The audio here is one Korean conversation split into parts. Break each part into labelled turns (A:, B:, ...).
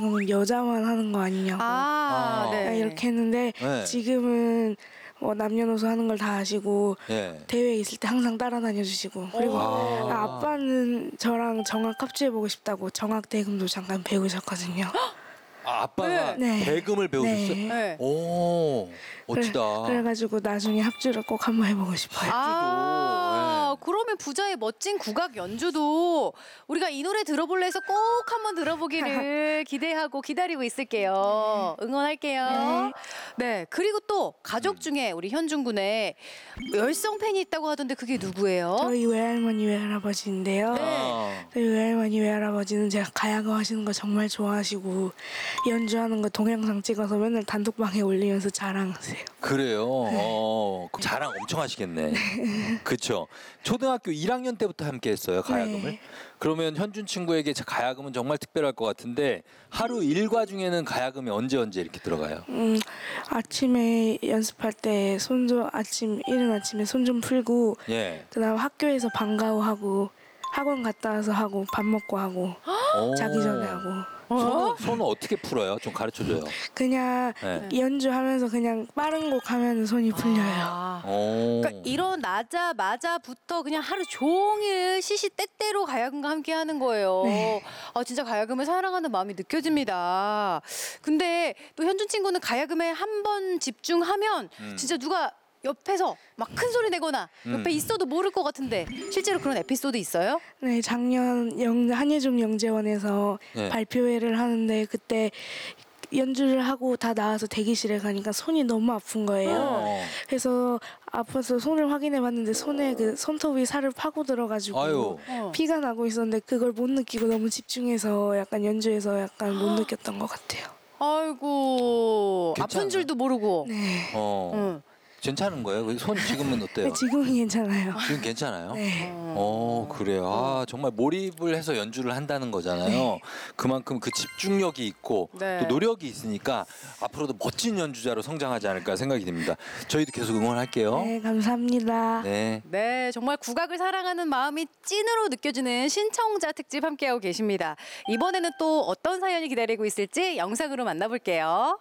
A: 여자만 하는 거 아니냐고
B: 네.
A: 이렇게 했는데
C: 네.
A: 지금은 남녀노소 하는 걸 다 아시고
C: 예.
A: 대회에 있을 때 항상 따라다녀 주시고 그리고 아빠는 저랑 정학 합주해보고 싶다고 정학 대금도 잠깐 배우셨거든요.
C: 아빠가
A: 네.
C: 대금을 배우셨어요?
B: 네.
C: 오, 멋지다.
A: 그래가지고 나중에 합주를 꼭 한번 해보고 싶어요.
B: 그러면 부자의 멋진 국악 연주도 우리가 이 노래 들어볼래 해서 꼭 한번 들어보기를 기대하고 기다리고 있을게요. 응원할게요. 네. 그리고 또 가족 중에 우리 현준 군의 열성 팬이 있다고 하던데 그게 누구예요?
A: 저희 외할머니 외할아버지인데요. 저희 외할머니 외할아버지는 제가 가야금 하시는 거 정말 좋아하시고 연주하는 거 동영상 찍어서 맨날 단톡방에 올리면서 자랑하세요.
C: 그래요? 그럼 자랑 엄청 하시겠네. 그쵸? 초등학교 1학년 때부터 함께 했어요, 가야금을.
A: 네.
C: 그러면 현준 친구에게 가야금은 정말 특별할 것 같은데 하루 일과 중에는 가야금이 언제 이렇게 들어가요?
A: 아침에 연습할 때 이른 아침에 손 좀 풀고
C: 예.
A: 그다음 학교에서 방과후 하고 학원 갔다 와서 하고 밥 먹고 하고 자기 전에 하고
C: 손은 어떻게 풀어요? 좀 가르쳐줘요.
A: 그냥
C: 네.
A: 연주하면서 그냥 빠른 곡 하면 손이 풀려요.
B: 그러니까 일어나자마자부터 그냥 하루 종일 시시때때로 가야금과 함께 하는 거예요.
A: 네.
B: 진짜 가야금을 사랑하는 마음이 느껴집니다. 근데 또 현준 친구는 가야금에 한 번 집중하면 진짜 누가 옆에서 막 큰 소리 내거나 옆에 있어도 모를 것 같은데 실제로 그런 에피소드 있어요?
A: 네, 작년 한예종 영재원에서
C: 네.
A: 발표회를 하는데 그때 연주를 하고 다 나와서 대기실에 가니까 손이 너무 아픈 거예요. 그래서 아파서 손을 확인해 봤는데 손에 그 손톱이 살을 파고 들어가지고
C: 아유.
A: 피가 나고 있었는데 그걸 못 느끼고 너무 집중해서 약간 연주해서 약간 못 느꼈던 것 같아요.
B: 아이고
C: 괜찮아요?
B: 아픈 줄도 모르고.
A: 네.
C: 괜찮은 거예요? 손 지금은 어때요?
A: 네, 지금은 괜찮아요.
C: 지금 괜찮아요?
A: 네.
C: 그래요. 정말 몰입을 해서 연주를 한다는 거잖아요. 그만큼 그 집중력이 있고
B: 네.
C: 또 노력이 있으니까 앞으로도 멋진 연주자로 성장하지 않을까 생각이 듭니다. 저희도 계속 응원할게요.
A: 네, 감사합니다.
C: 네.
B: 네, 정말 국악을 사랑하는 마음이 찐으로 느껴지는 신청자 특집 함께하고 계십니다. 이번에는 또 어떤 사연이 기다리고 있을지 영상으로 만나볼게요.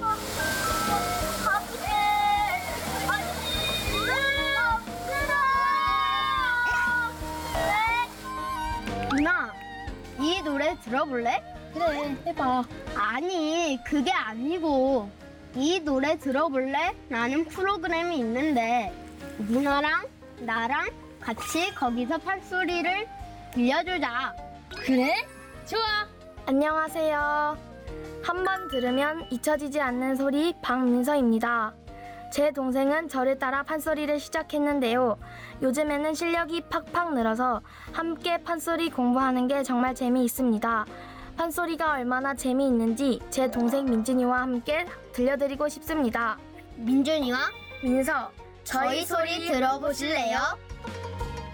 D: 누나, 이 노래 들어볼래? 그래, 해봐. 아니, 그게 아니고 이 노래 들어볼래? 라는 프로그램이 있는데 누나랑 나랑 같이 거기서 판소리를 들려주자. 그래? 좋아.
E: 안녕하세요. 한 번 들으면 잊혀지지 않는 소리 박민서입니다. 제 동생은 저를 따라 판소리를 시작했는데요. 요즘에는 실력이 팍팍 늘어서 함께 판소리 공부하는 게 정말 재미있습니다. 판소리가 얼마나 재미있는지 제 동생 민준이와 함께 들려드리고 싶습니다.
D: 민준이와
E: 민서,
D: 저희 소리 들어보실래요?